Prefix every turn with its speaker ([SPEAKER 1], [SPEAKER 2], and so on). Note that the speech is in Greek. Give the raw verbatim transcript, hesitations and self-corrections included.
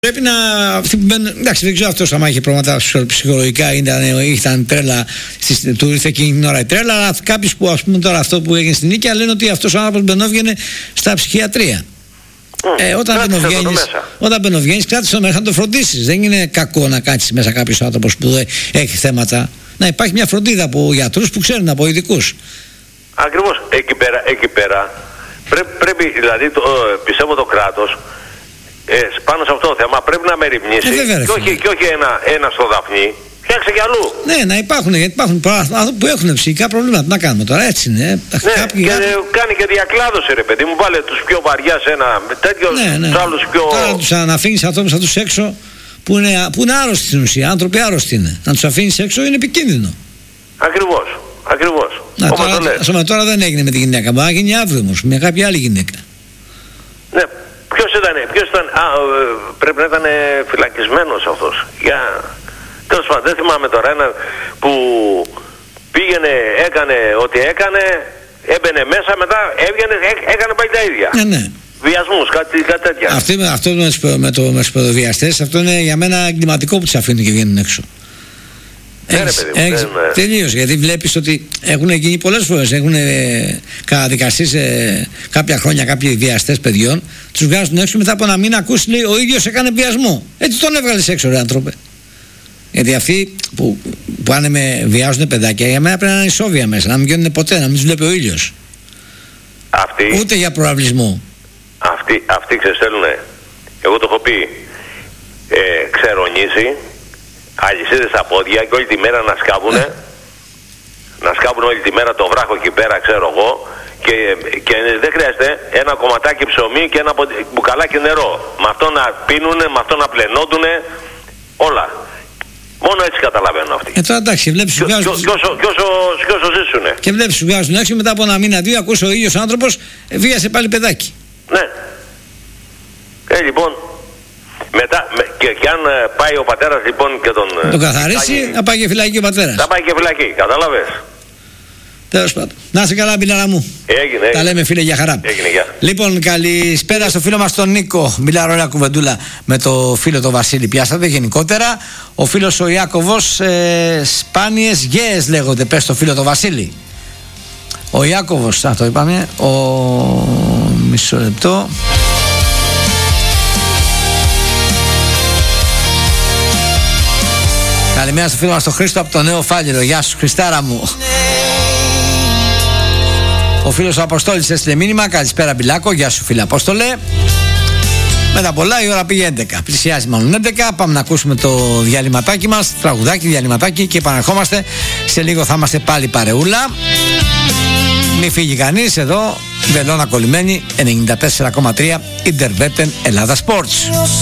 [SPEAKER 1] Πρέπει να. Εντάξει, δεν ξέρω αυτό άμα είχε πρόβληματα ψυχολογικά, ήταν, ήταν τρέλα, του ήρθε εκείνη την ώρα η τρέλα. Αλλά κάποιοι που, ας πούμε, τώρα αυτό που έγινε στην Νίκαια λένε ότι αυτός ο άνθρωπος μπαινόβγαινε στα ψυχιατρία. Mm, ε, όταν μπαινοβγαίνεις, όταν μπαινοβγαίνεις, κράτησε το μέσα να το φροντίσεις. Δεν είναι κακό να κάτσεις μέσα κάποιος άνθρωπος που έχει θέματα. Να υπάρχει μια φροντίδα από γιατρούς που ξέρουν, από ειδικούς.
[SPEAKER 2] Ακριβώς. Εκεί πέρα, εκεί πέρα πρέ, πρέπει, δηλαδή, το, πιστεύω το κράτος. Ε, πάνω σε αυτό το θέμα πρέπει να μεριμνήσει ε, βέβαια, και, όχι, και όχι ένα, ένα στο Δαφνί, φτιάξε κι αλλού.
[SPEAKER 1] Ναι, να υπάρχουν, γιατί υπάρχουν άνθρωποι που έχουν ψυχικά προβλήματα. Τι να κάνουμε τώρα, έτσι είναι.
[SPEAKER 2] Ναι, κάποιοι, και, κάποιοι... κάνει και διακλάδωση, ρε παιδί μου, βάλε τους πιο βαριά σε ένα τέτοιο, ναι, ναι. Τους άλλους πιο...
[SPEAKER 1] Τώρα τους να αφήνεις ανθρώπους τους έξω που είναι, που είναι άρρωστοι στην ουσία, άνθρωποι άρρωστοι είναι. Να τους αφήνεις έξω είναι επικίνδυνο.
[SPEAKER 2] Ακριβώς, ακριβώς.
[SPEAKER 1] Να, τώρα, τώρα, τώρα δεν έγινε με τη γυναίκα, μα γίνει αύριο όμως, με κάποια άλλη γυναίκα.
[SPEAKER 2] Ναι. Ποιος ήταν, ποιος ήταν, α, πρέπει να ήταν φυλακισμένος αυτός. Για... Τέλος πάντων, δεν θυμάμαι τώρα ένα που πήγαινε, έκανε ό,τι έκανε, έμπαινε μέσα, μετά έβγαινε, έκανε πάλι τα ίδια.
[SPEAKER 1] Ναι, ναι.
[SPEAKER 2] Βιασμούς, κάτι, κάτι τέτοια.
[SPEAKER 1] Αυτή, αυτό με, το, με τους παιδοβιαστές, αυτό είναι για μένα εγκληματικό που τους αφήνουν και βγαίνουν έξω. Τελείως, γιατί βλέπεις ότι έχουν γίνει πολλές φορές, έχουν ε, καταδικαστεί σε κάποια χρόνια κάποιοι βιαστές παιδιών, τους βγάζουν έξω, μετά από ένα μήνα ακούς, λέει, ο ίδιος έκανε βιασμό. Έτσι τον έβγαλες έξω, ρε άνθρωπε. Γιατί αυτοί που πάνε με βιάζουν παιδάκια, για μένα πρέπει να είναι ισόβια μέσα, να μην βγαίνουν ποτέ, να μην τους βλέπει ο ήλιος.
[SPEAKER 2] Αυτοί,
[SPEAKER 1] ούτε για προαυλισμό.
[SPEAKER 2] Αυτοί, αυτοί ξεστέλνουνε, εγώ το έχω πει, ε, ξερονίσει, αλυσίδες στα πόδια και όλη τη μέρα να σκάβουνε, να σκάβουν όλη τη μέρα το βράχο εκεί πέρα, ξέρω εγώ, και, και δεν χρειάζεται ένα κομματάκι ψωμί και ένα μπουκαλάκι νερό. Με αυτό να πίνουνε, με αυτό να πλενόντουνε, όλα. Μόνο έτσι καταλαβαίνω αυτοί.
[SPEAKER 1] Ε, τώρα εντάξει, βλέπεις σου βγάζουν...
[SPEAKER 2] Και όσο, και όσο, και όσο ζήσουνε.
[SPEAKER 1] Και βλέπεις σου βγάζουν έξω, μετά από ένα μήνα, δύο, ακούς ο ίδιος άνθρωπος, βίασε πάλι παιδάκι.
[SPEAKER 2] Ναι. Ε, λοιπόν... Μετά, και, και αν πάει ο πατέρας λοιπόν και τον...
[SPEAKER 1] Τον καθαρίσει, θα πάει, πάει και φυλακή ο πατέρας.
[SPEAKER 2] Θα πάει και φυλακή, κατάλαβες.
[SPEAKER 1] Τέλος πάντων. Να είσαι καλά, Μπιλάρα μου.
[SPEAKER 2] Έγινε, έγινε.
[SPEAKER 1] Τα λέμε, φίλε, για χαρά.
[SPEAKER 2] Έγινε, γεια.
[SPEAKER 1] Λοιπόν, καλησπέρα στο φίλο μας τον Νίκο. Μιλάω ωραία κουβεντούλα με το φίλο τον Βασίλη. Πιάσατε γενικότερα. Ο φίλος ο Ιάκωβος, ε, σπάνιες γέες λέγονται. Πες το φίλο τον Βασίλη. Ο Ιάκωβος, α, το είπαμε. Ο... Μισό λεπτό. Καλημέρα στο φίλο μας τον Χρήστο από το Νέο Φάληρο. Γεια σου, Χριστάρα μου. Ο φίλος ο Αποστόλης έστειλε μήνυμα. Καλησπέρα, Μπιλάκο. Γεια σου, φίλε Απόστολε. Μετά πολλά η ώρα πήγε έντεκα. Πλησιάζει μάλλον έντεκα. Πάμε να ακούσουμε το διαλυματάκι μας. Τραγουδάκι, διαλυματάκι και επαναρχόμαστε. Σε λίγο θα είμαστε πάλι παρεούλα. Μη φύγει κανείς εδώ. Βελόνα κολλημένη ενενήντα τέσσερα κόμμα τρία Ιντερβέτεν Ελλάδα Sports.